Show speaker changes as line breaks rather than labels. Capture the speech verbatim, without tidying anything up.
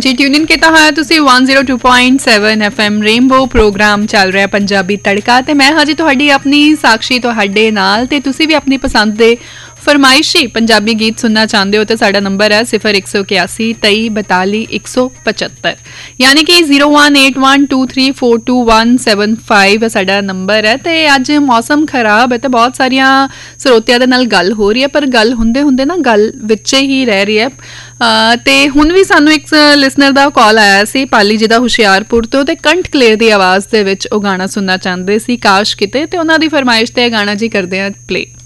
Ji tune in किया होया तुसी one zero two point seven F M rainbow programme चल रहा पंजाबी तड़का ते मैं हजी तुहाडी अपनी साक्षी तुहाडे नाल ते तुसी भी अपनी पसंद दे फरमाइशी पंजाबी गीत सुनना चाहते हो तो साडा नंबर है सिफर एक सौ इक्यासी तेई बताली एक सौ पचहत्तर यानी कि zero one eight one two three four to one seven five साडा नंबर है। तो अज मौसम खराब है तो बहुत सारिया ਸਰੋਤਿਆਂ ਦੇ ਨਾਲ ਗੱਲ ਹੋ ਰਹੀ है पर गल ਹੁੰਦੇ ਹੁੰਦੇ ना गल विच ही रह रही है। तो हुण भी सानू एक लिसनर का कॉल आया सी पाली जी का हुशियारपुर तो ते कंठ कलेर की आवाज़ दे विच ओ गाना सुनना चाहते सी काश किते ते उन्हां दी फरमाइश ते गाना जी करदे आ प्ले।